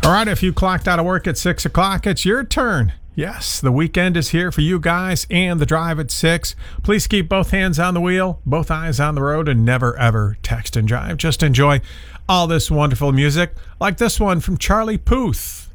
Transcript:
All right, if you clocked out of work at 6 o'clock, it's your turn. Yes, the weekend is here for you guys and the drive at 6. Please keep both hands on the wheel, both eyes on the road, and never, ever text and drive. Just enjoy all this wonderful music, like this one from Charlie Puth.